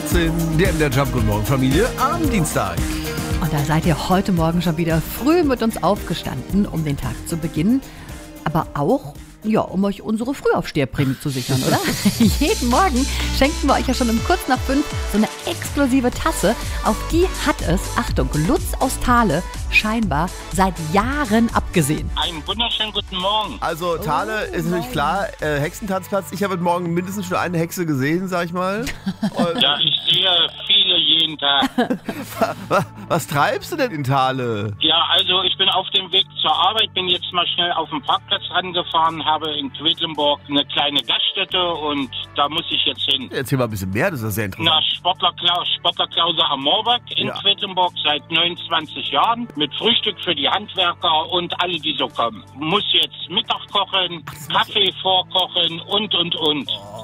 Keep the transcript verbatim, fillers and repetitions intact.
achtzehn, der in der Jump Good Morgen Familie am Dienstag. Und da seid ihr heute Morgen schon wieder früh mit uns aufgestanden, um den Tag zu beginnen. Aber auch, ja, um euch unsere Frühaufsteherprämie zu sichern, oder? Jeden Morgen schenken wir euch ja schon um kurz nach fünf so eine exklusive Tasse. Auf die hat es, Achtung, Lutz aus Thale scheinbar seit Jahren abgesehen. Einen wunderschönen guten Morgen. Also Thale Oh, ist natürlich klar, äh, Hexentanzplatz. Ich habe heute Morgen mindestens schon eine Hexe gesehen, sag ich mal. Und Ja, ich sehe viele jeden Tag. was, was treibst du denn in Thale? Ja, also ich bin auf dem Weg zur Arbeit, bin jetzt mal schnell auf den Parkplatz rangefahren, habe in Quedlinburg eine kleine Gaststätte und da muss ich jetzt hin. Erzähl mal ein bisschen mehr, das ist ja sehr Na, interessant. Sportlerklau Sportlerklause am Moorberg in Ja. Quedlinburg seit neunundzwanzig Jahren mit Frühstück für die Handwerker und alle, die so kommen. Muss jetzt Mittag kochen, Kaffee vorkochen und, und, und.